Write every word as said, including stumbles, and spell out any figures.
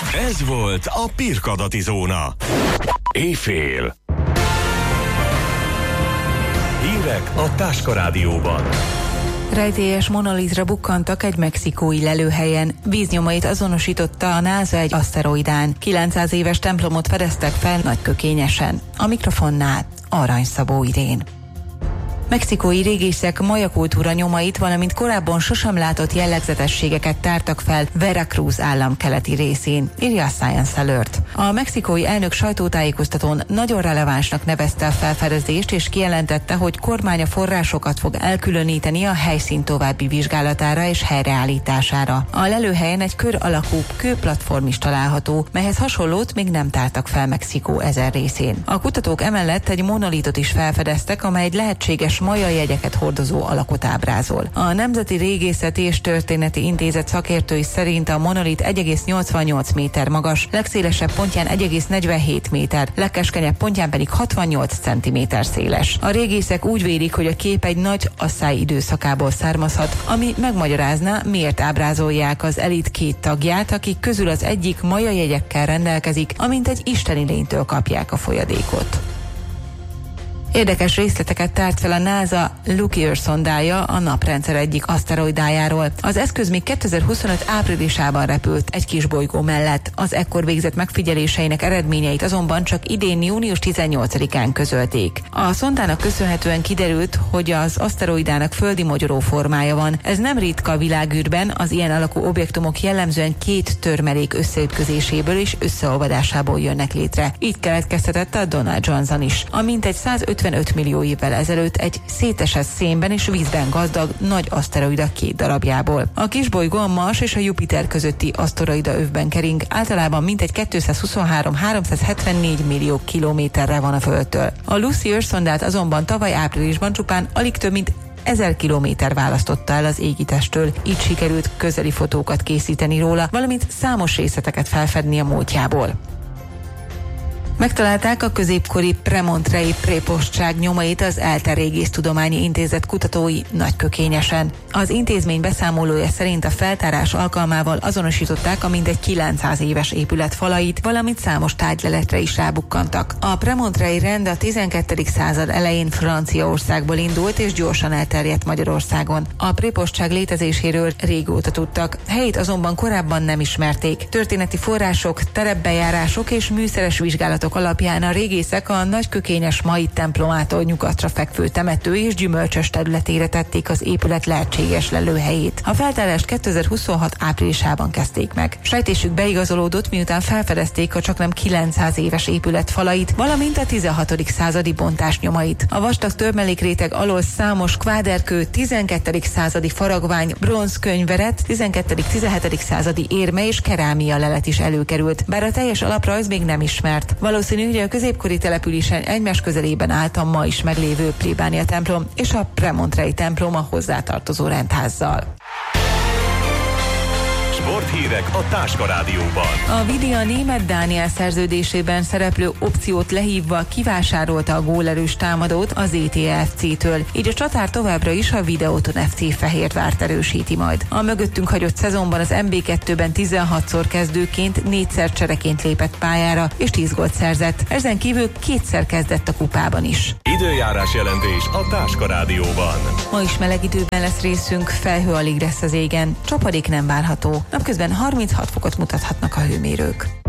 Ez volt a Pirkadati Zóna. Éjfél. Hírek a Táska Rádióban. Rejtélyes monolitra bukkantak egy mexikói lelőhelyen. Víznyomait azonosította a NASA egy aszteroidán. kilencszáz éves templomot fedeztek fel Nagykökényesen. A mikrofonnál Arany Szabó Irén. Mexikói régészek maja kultúra nyomait, valamint korábban sosem látott jellegzetességeket tártak fel Veracruz állam keleti részén, írja a Science Alert. A mexikói elnök sajtótájékoztatón nagyon relevánsnak nevezte a felfedezést, és kijelentette, hogy kormánya forrásokat fog elkülöníteni a helyszín további vizsgálatára és helyreállítására. A lelőhelyen egy kör alakú kőplatform is található, melyhez hasonlót még nem tártak fel Mexikó ezen részén. A kutatók emellett egy monolitot is felfedeztek, amely egy lehetséges maja jegyeket hordozó alakot ábrázol. A Nemzeti Régészeti és Történeti Intézet szakértői szerint a monolit egy egész nyolcvannyolc méter magas, legszélesebb pontján egy egész negyvenhét méter, legkeskenyebb pontján pedig hatvannyolc centiméter széles. A régészek úgy vélik, hogy a kép egy nagy asszály időszakából származhat, ami megmagyarázná, miért ábrázolják az elit két tagját, akik közül az egyik maja jegyekkel rendelkezik, amint egy isteni lénytől kapják a folyadékot. Érdekes részleteket tárt fel a NASA Lukier szondája a naprendszer egyik aszteroidájáról. Az eszköz még kétezer-huszonöt áprilisában repült egy kisbolygó mellett. Az ekkor végzett megfigyeléseinek eredményeit azonban csak idén június tizennyolcadikán közölték. A szondának köszönhetően kiderült, hogy az aszteroidának földi mogyoró formája van. Ez nem ritka a világűrben, az ilyen alakú objektumok jellemzően két törmelék összeütközéséből és összeolvadásából jönnek létre. Így keletkezhetett a Donald Johnson is, amint egy százötvenöt millió évvel ezelőtt egy szétesett szénben és vízben gazdag nagy aszteroida két darabjából. A kisbolygó a Mars és a Jupiter közötti aszteroida övben kering, általában mintegy kétszázhuszonhárom-háromszázhetvennégy millió kilométerre van a Földtől. A Lucier szondát azonban tavaly áprilisban csupán alig több mint ezer kilométer választotta el az égitesttől, így sikerült közeli fotókat készíteni róla, valamint számos részleteket felfedni a múltjából. Megtalálták a középkori premontrei prépostság nyomait az ELTE Régésztudományi Intézet kutatói Nagykökényesen. Az intézmény beszámolója szerint a feltárás alkalmával azonosították a mindegy kilencszáz éves épület falait, valamint számos tárgyleletre is rábukkantak. A premontrei rend a tizenkettedik század elején Franciaországból indult és gyorsan elterjedt Magyarországon. A prépostság létezéséről régóta tudtak, helyét azonban korábban nem ismerték. Történeti források, terepbejárások és műszeres vizsgálatok alapján a régészek a Nagykökényes mai templomától nyugatra fekvő temető és gyümölcsös területére tették az épület lehetséges lelőhelyét. A feltárást kétezer-huszonhat áprilisában kezdték meg. Sejtésük beigazolódott, miután felfedezték a csaknem kilencszáz éves épület falait, valamint a tizenhatodik századi bontás nyomait. A vastag törmelékréteg alól számos kváderkő, tizenkettedik századi faragvány, bronzkönyveret, tizenkettedik-tizenhetedik századi érme és kerámia lelet is előkerült, bár a teljes alaprajz még nem ismert. Valószínű, hogy a középkori településen egymás közelében állt a ma is meglévő plébánia templom és a premontrei templom a hozzátartozó rendházzal. Sporthírek a Táska Rádióban. A Vidia német Dániel szerződésében szereplő opciót lehívva kivásárolta a gólerős támadót az é té ef cé-től, így a csatár továbbra is a Videoton ef cé Fehérvárt erősíti majd. A mögöttünk hagyott szezonban az em bé kettőben tizenhatszor kezdőként, négyszer csereként lépett pályára és tíz gólt szerzett. Ezen kívül kétszer kezdett a kupában is. Időjárás jelentés a Táska Rádióban. Ma is meleg időben lesz részünk, felhő alig lesz az égen, csapadék nem várható. Napközben harminchat fokot mutathatnak a hőmérők.